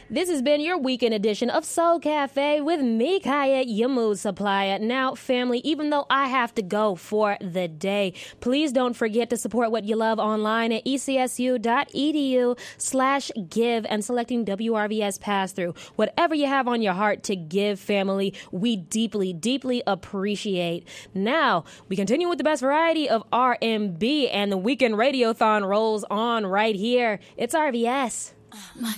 This has been your weekend edition of Soul Cafe with me, Kaya, your mood supplier. Now, family, even though I have to go for the day, please don't forget to support what you love online at ecsu.edu/give and selecting WRVS pass-through. Whatever you have on your heart to give, family, we deeply, deeply appreciate. Now, we continue with the best variety of R&B, and the weekend radiothon rolls on right here. It's RVS.